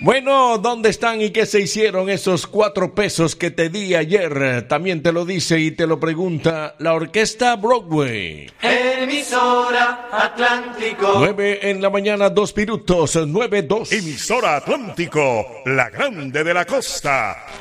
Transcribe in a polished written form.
Bueno, ¿dónde están y qué se hicieron esos 4 pesos que te di ayer? También te lo dice y te lo pregunta la Orquesta Broadway. Emisora Atlántico. 9 en la mañana, 2 minutos, 9-2. Emisora Atlántico, la grande de la costa.